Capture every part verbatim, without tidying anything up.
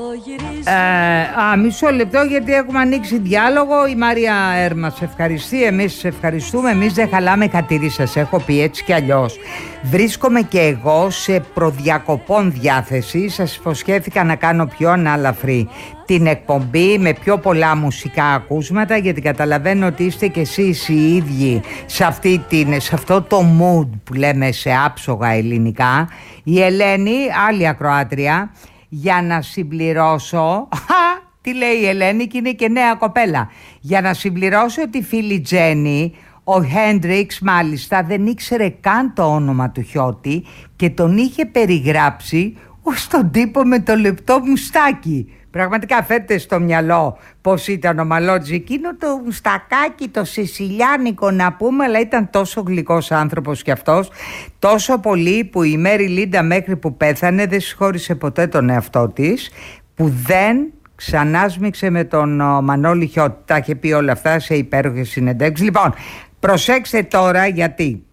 Ε, α, μισό λεπτό, γιατί έχουμε ανοίξει διάλογο. Η Μαρία Έρμα σε ευχαριστεί, εμείς σε ευχαριστούμε. Εμείς δεν χαλάμε χατήρι, σας έχω πει έτσι κι αλλιώς. Βρίσκομαι και εγώ σε προδιακοπών διάθεση. Σας υποσχέθηκα να κάνω πιο ανάλαφρη την εκπομπή με πιο πολλά μουσικά ακούσματα, γιατί καταλαβαίνω ότι είστε κι εσείς οι ίδιοι σε, αυτή την, σε αυτό το mood που λέμε σε άψογα ελληνικά. Η Ελένη, άλλη ακροάτρια, για να συμπληρώσω, τι λέει η Ελένη και είναι και νέα κοπέλα, για να συμπληρώσω τη φίλη Τζέννη, ο Χέντριξ μάλιστα δεν ήξερε καν το όνομα του Χιώτη και τον είχε περιγράψει ως τον τύπο με το λεπτό μουστάκι. Πραγματικά φέρτε στο μυαλό πως ήταν ο Μαλότζη, εκείνο το μουστακάκι το σισιλιάνικο να πούμε, αλλά ήταν τόσο γλυκός άνθρωπος κι αυτός, τόσο πολύ που η Μέρι Λίντα μέχρι που πέθανε δεν συγχώρησε ποτέ τον εαυτό της, που δεν ξανάσμιξε με τον Μανώλη Χιώτη. Τα είχε πει όλα αυτά σε υπέροχες συνεντεύξεις. Λοιπόν, προσέξτε τώρα, γιατί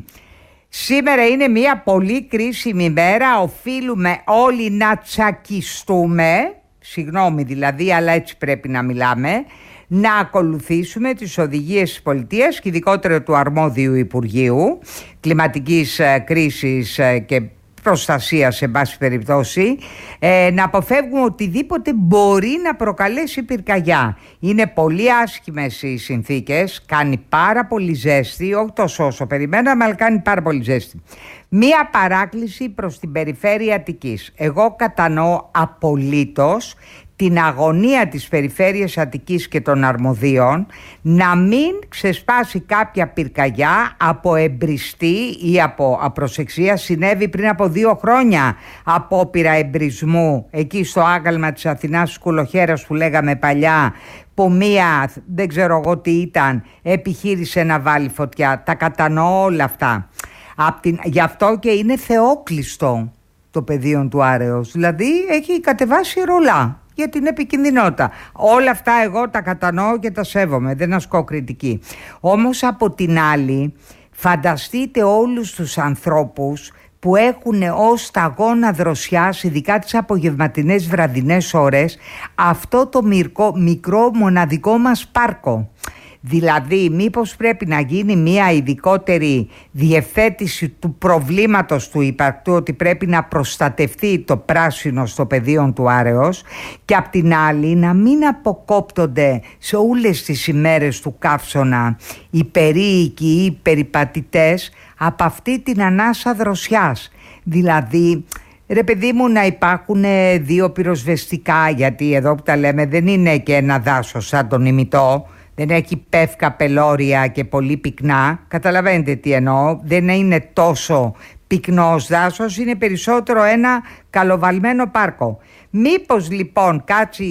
σήμερα είναι μια πολύ κρίσιμη μέρα, οφείλουμε όλοι να τσακιστούμε, συγγνώμη δηλαδή, αλλά έτσι πρέπει να μιλάμε, να ακολουθήσουμε τις οδηγίες της πολιτείας και ειδικότερα του αρμόδιου Υπουργείου Κλιματικής Κρίσης και Προστασίας, σε πάση περιπτώσει, ε, να αποφεύγουμε οτιδήποτε μπορεί να προκαλέσει πυρκαγιά. Είναι πολύ άσχημες οι συνθήκες, κάνει πάρα πολύ ζέστη, όχι τόσο όσο περιμέναμε, αλλά κάνει πάρα πολύ ζέστη. Μία παράκληση προς την περιφέρεια Αττικής. Εγώ κατανοώ απολύτως την αγωνία της περιφέρειας Αττικής και των αρμοδίων να μην ξεσπάσει κάποια πυρκαγιά από εμπριστή ή από απροσεξία. Συνέβη πριν από δύο χρόνια απόπειρα εμπρισμού εκεί στο άγαλμα της Αθηνάς, της Κουλοχέρας που λέγαμε παλιά, που μία, δεν ξέρω εγώ τι ήταν, επιχείρησε να βάλει φωτιά. Τα κατανοώ όλα αυτά. Απ' την... Γι' αυτό και είναι θεόκλειστο το πεδίο του Άρεως. Δηλαδή έχει κατεβάσει ρολά για την επικινδυνότητα. Όλα αυτά εγώ τα κατανοώ και τα σέβομαι, δεν ασκώ κριτική. Όμως από την άλλη, φανταστείτε όλους τους ανθρώπους που έχουν ως σταγόνα δροσιάς, ειδικά τις απογευματινές βραδινές ώρες, αυτό το μικρό, μικρό μοναδικό μας πάρκο. Δηλαδή μήπως πρέπει να γίνει μια ειδικότερη διευθέτηση του προβλήματος του υπαρκτού, ότι πρέπει να προστατευτεί το πράσινο στο πεδίο του Άρεως, και απ' την άλλη να μην αποκόπτονται σε όλες τις ημέρες του καύσωνα οι περίοικοι ή οι περιπατητές από αυτή την ανάσα δροσιάς. Δηλαδή, ρε παιδί μου, να υπάρχουν δύο πυροσβεστικά, γιατί εδώ που τα λέμε δεν είναι και ένα δάσος σαν τον ημιτό, δεν έχει πεύκα, πελώρια και πολύ πυκνά. Καταλαβαίνετε τι εννοώ. Δεν είναι τόσο πυκνός δάσος, είναι περισσότερο ένα καλοβαλμένο πάρκο. Μήπως λοιπόν κάτσει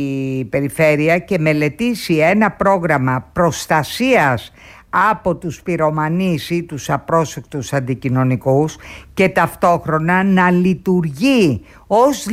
η περιφέρεια και μελετήσει ένα πρόγραμμα προστασίας από τους πυρομανείς ή τους απρόσεκτους αντικοινωνικούς και ταυτόχρονα να λειτουργεί ως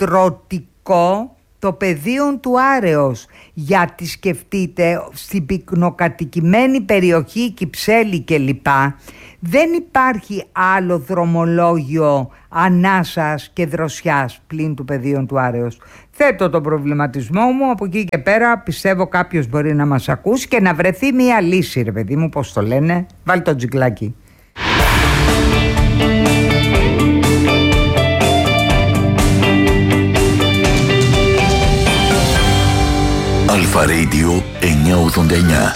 λυτρωτικό το πεδίο του Άρεως. Γιατί σκεφτείτε, στην πυκνοκατοικημένη περιοχή Κυψέλη κλπ δεν υπάρχει άλλο δρομολόγιο ανάσας και δροσιάς πλην του πεδίου του Άρεως. Θέτω τον προβληματισμό μου, από εκεί και πέρα πιστεύω κάποιος μπορεί να μας ακούσει και να βρεθεί μια λύση, ρε παιδί μου, πώς το λένε. Βάλει το τζικλάκι. Αλφα Radio εννιακόσια ογδόντα εννιά.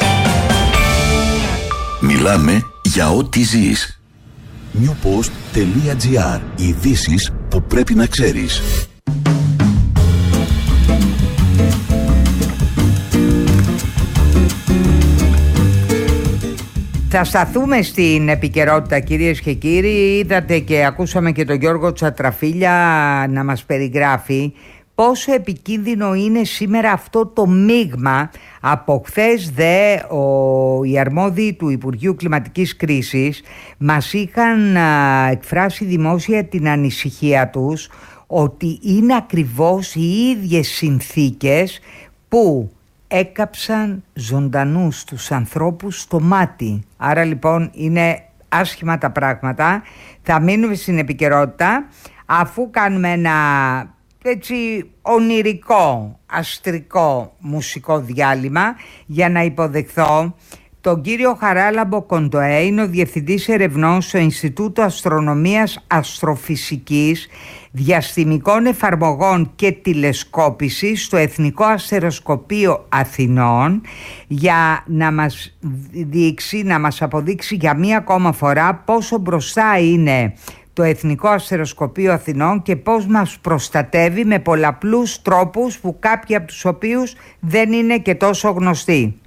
Μιλάμε για ό,τι ζεις. newpost.gr. Ειδήσεις που πρέπει να ξέρεις. Θα σταθούμε στην επικαιρότητα, κυρίες και κύριοι. Είδατε και ακούσαμε και τον Γιώργο Τσατραφίλια να μας περιγράφει πόσο επικίνδυνο είναι σήμερα αυτό το μείγμα. Από χθες δε ο, οι αρμόδιοι του Υπουργείου Κλιματικής Κρίσης μας είχαν α, εκφράσει δημόσια την ανησυχία τους ότι είναι ακριβώς οι ίδιες συνθήκες που έκαψαν ζωντανούς τους ανθρώπους στο μάτι. Άρα λοιπόν είναι άσχημα τα πράγματα. Θα μείνουμε στην επικαιρότητα, αφού κάνουμε ένα έτσι ονειρικό, αστρικό μουσικό διάλειμμα για να υποδεχθώ τον κύριο Χαράλαμπο Κοντοέ. Είναι ο Διευθυντής Ερευνών στο Ινστιτούτο Αστρονομίας Αστροφυσικής, Διαστημικών Εφαρμογών και Τηλεσκόπησης στο Εθνικό Αστεροσκοπείο Αθηνών, για να μας δείξει, να μας αποδείξει για μία ακόμα φορά πόσο μπροστά είναι το Εθνικό Αστεροσκοπείο Αθηνών και πώς μας προστατεύει με πολλαπλούς τρόπους, που κάποιοι από τους οποίους δεν είναι και τόσο γνωστοί.